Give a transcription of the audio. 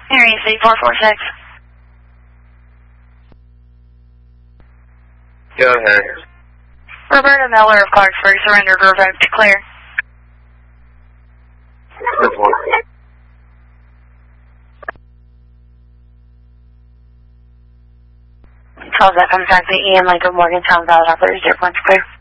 Area C446. Go ahead. Roberta Miller of Clarksburg surrendered, revoked, clear. This one. Calls that contact the EM Lincoln Morgantown Valid Operators, 0 points clear.